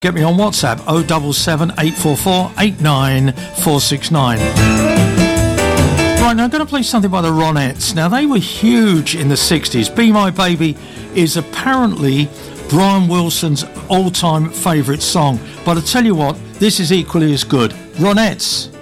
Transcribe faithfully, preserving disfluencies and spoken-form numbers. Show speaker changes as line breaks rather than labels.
Get me on WhatsApp oh seven seven, eight four four, eight nine four six nine. Right, now I'm going to play something by the Ronettes. Now, they were huge in the sixties. Be My Baby is apparently Brian Wilson's all-time favourite song. But I tell you what, this is equally as good. Ronettes.